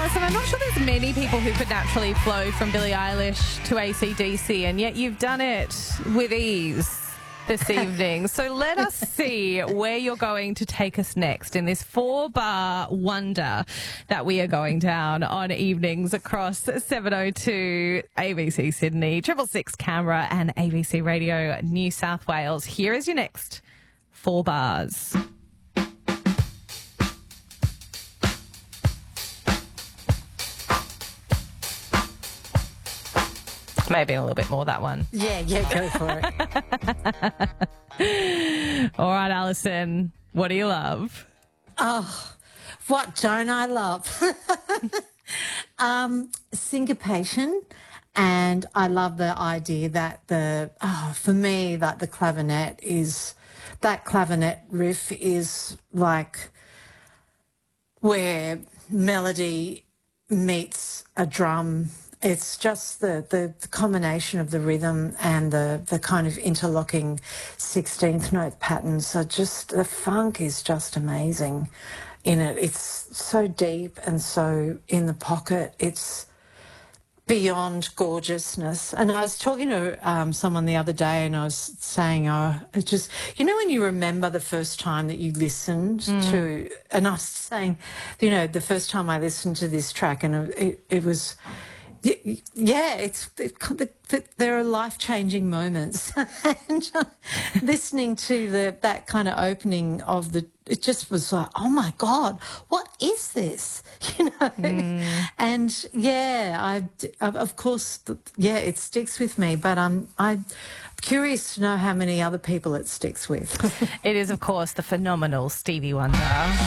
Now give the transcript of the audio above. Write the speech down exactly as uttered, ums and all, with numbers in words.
Alison, I'm not sure there's many people who could naturally flow from Billie Eilish to A C D C, and yet you've done it with ease this evening. So let us see where you're going to take us next in this four-bar wonder that we are going down on evenings across seven oh two A B C Sydney, Triple Six Canberra and A B C Radio New South Wales. Here is your next four bars. Maybe a little bit more, that one. Yeah, yeah, go for it. All right, Alison, what do you love? Oh, what don't I love? um, syncopation. And I love the idea that the, oh, for me, that the clavinet is, that clavinet riff is like where melody meets a drum. It's just the, the, the combination of the rhythm and the, the kind of interlocking sixteenth note patterns. So just the funk is just amazing in it. It's so deep and so in the pocket. It's beyond gorgeousness. And I was talking to um, someone the other day and I was saying, oh, it just, you know, when you remember the first time that you listened mm. to, and I was saying, you know, the first time I listened to this track and it, it was, yeah, it's it, it, there are life-changing moments, and uh, listening to the that kind of opening of the, it just was like, oh my God, what is this? You know, mm. and yeah, I of course, yeah, it sticks with me, but um, I'm curious to know how many other people it sticks with. It is, of course, the phenomenal Stevie Wonder.